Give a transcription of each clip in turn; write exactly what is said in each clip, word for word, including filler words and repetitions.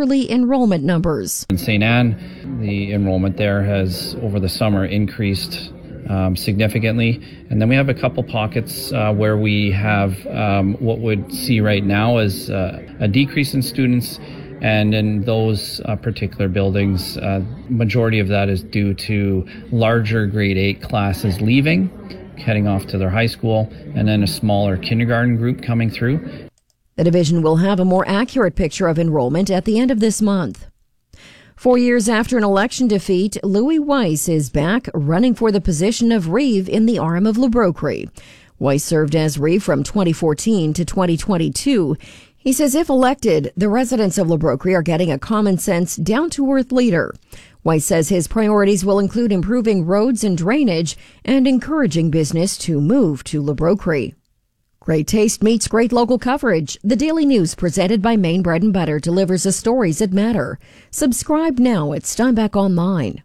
early enrollment numbers. In Saint Anne, the enrollment there has over the summer increased um, significantly. And then we have a couple pockets uh, where we have um, what would see right now as uh, a decrease in students. And in those uh, particular buildings, uh, majority of that is due to larger grade eight classes leaving, heading off to their high school, and then a smaller kindergarten group coming through. The division will have a more accurate picture of enrollment at the end of this month. Four years after an election defeat, Louis Weiss is back running for the position of Reeve in the Arm of Le Brocree. Weiss served as Reeve from twenty fourteen to twenty twenty-two. He says if elected, the residents of Le Brocree are getting a common-sense, down-to-earth leader. Weiss says his priorities will include improving roads and drainage and encouraging business to move to Le Brocree. Great taste meets great local coverage. The Daily News presented by Maine Bread and Butter delivers the stories that matter. Subscribe now at Steinbach Online.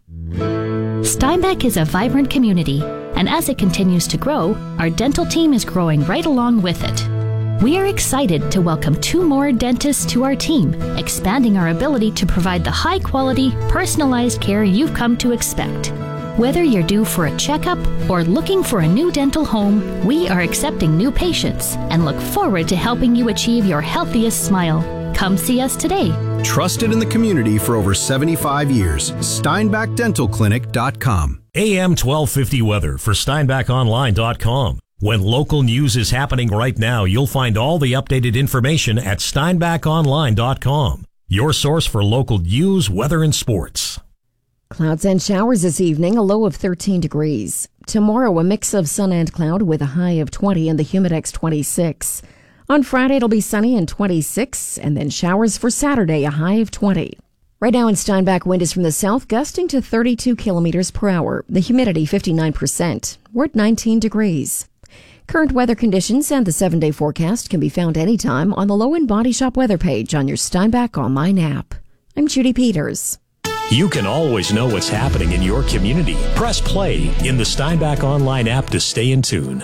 Steinbach is a vibrant community, and as it continues to grow, our dental team is growing right along with it. We are excited to welcome two more dentists to our team, expanding our ability to provide the high-quality, personalized care you've come to expect. Whether you're due for a checkup or looking for a new dental home, we are accepting new patients and look forward to helping you achieve your healthiest smile. Come see us today. Trusted in the community for over seventy-five years. Steinbach Dental Clinic dot com. A M twelve fifty weather for Steinbach Online dot com. When local news is happening right now, you'll find all the updated information at Steinbach Online dot com. Your source for local news, weather, and sports. Clouds and showers this evening, a low of thirteen degrees. Tomorrow, a mix of sun and cloud with a high of twenty and the Humidex twenty-six. On Friday, it'll be sunny and twenty-six, and then showers for Saturday, a high of twenty. Right now in Steinbach, wind is from the south, gusting to thirty-two kilometers per hour. The humidity fifty-nine percent. We're at nineteen degrees. Current weather conditions and the seven-day forecast can be found anytime on the Low End Body Shop weather page on your Steinbach Online app. I'm Judy Peters. You can always know what's happening in your community. Press play in the Steinbach Online app to stay in tune.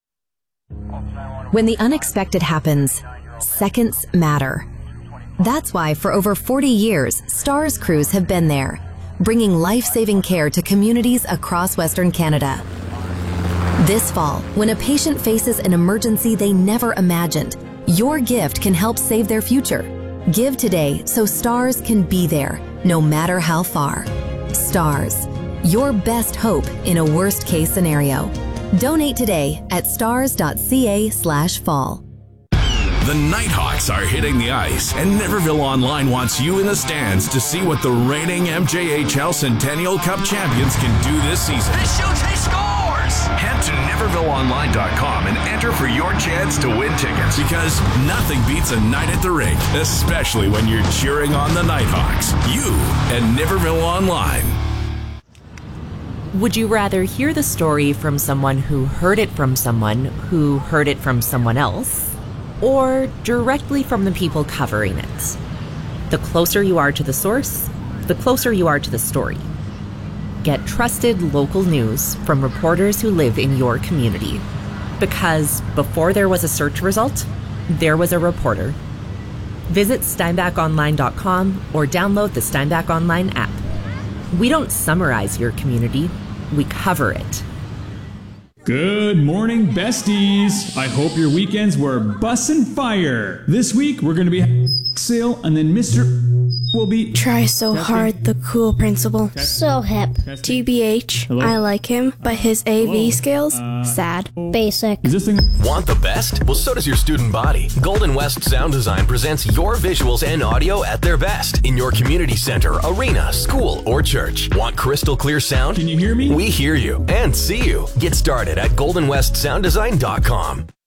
When the unexpected happens, seconds matter. That's why for over forty years, STARS crews have been there, bringing life-saving care to communities across Western Canada. This fall, when a patient faces an emergency they never imagined, your gift can help save their future. Give today so STARS can be there, no matter how far. STARS, your best hope in a worst-case scenario. Donate today at stars.ca slash fall. The Nighthawks are hitting the ice, and Niverville Online wants you in the stands to see what the reigning M J H L Centennial Cup champions can do this season. He shoots, he scores! Head to Niverville Online dot com and enter for your chance to win tickets, because nothing beats a night at the rink, especially when you're cheering on the Nighthawks. You and Niverville Online. Would you rather hear the story from someone who heard it from someone who heard it from someone else, or directly from the people covering it? The closer you are to the source, the closer you are to the story. Get trusted local news from reporters who live in your community. Because before there was a search result, there was a reporter. Visit Steinbach Online dot com or download the Steinbach Online app. We don't summarize your community, we cover it. Good morning, besties. I hope your weekends were bussin' fire. This week, we're going to be sale, and then Mister will be... Try so testing. Hard, the cool principal. Testing. So hip. Testing. T B H, Hello? I like him, but his A V Hello? skills, uh, sad. Basic. Is this thing... Want the best? Well, so does your student body. Golden West Sound Design presents your visuals and audio at their best in your community center, arena, school, or church. Want crystal clear sound? Can you hear me? We hear you and see you. Get started at golden west sound design dot com.